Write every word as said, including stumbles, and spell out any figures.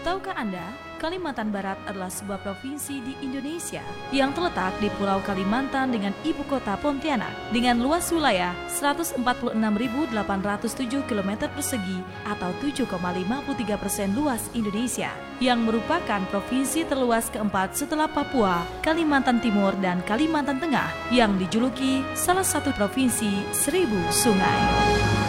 Tahukah Anda, Kalimantan Barat adalah sebuah provinsi di Indonesia yang terletak di Pulau Kalimantan dengan ibu kota Pontianak dengan luas wilayah seratus empat puluh enam ribu delapan ratus tujuh kilometer persegi atau tujuh koma lima puluh tiga persen luas Indonesia, yang merupakan provinsi terluas keempat setelah Papua, Kalimantan Timur, dan Kalimantan Tengah, yang dijuluki salah satu provinsi seribu sungai.